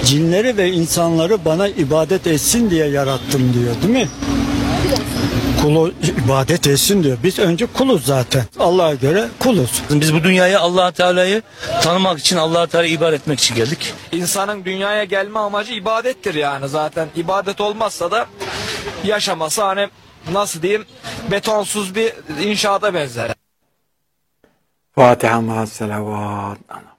cinleri ve insanları bana ibadet etsin diye yarattım diyor, değil mi? Kulu ibadet etsin diyor. Biz önce kuluz zaten. Allah'a göre kuluz. Biz bu dünyaya Allah Teala'yı tanımak için, Allah Teala'yı ibadet etmek için geldik. İnsanın dünyaya gelme amacı ibadettir yani. Zaten ibadet olmazsa da yaşaması hani nasıl diyeyim betonsuz bir inşaata benzer. Fatiha ma'as selavat.